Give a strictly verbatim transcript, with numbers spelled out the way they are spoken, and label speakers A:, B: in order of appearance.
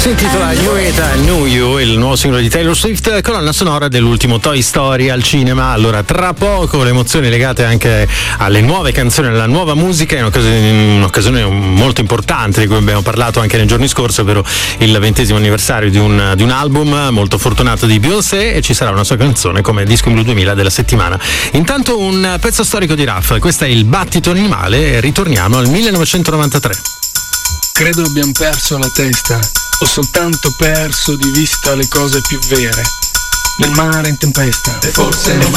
A: Si intitola New It, New You, il nuovo singolo di Taylor Swift, colonna sonora dell'ultimo Toy Story al cinema. Allora, tra poco le emozioni legate anche alle nuove canzoni, alla nuova musica, in un'occasione, un'occasione molto importante di cui abbiamo parlato anche nei giorni scorsi, ovvero il ventesimo anniversario di un, di un album molto fortunato di Beyoncé, e ci sarà una sua canzone come disco in blu duemila della settimana. Intanto un pezzo storico di Raff, questo è Il battito animale, e ritorniamo al millenovecentonovantatré.
B: Credo abbiamo perso la testa, ho soltanto perso di vista le cose più vere. Nel mare in tempesta, e forse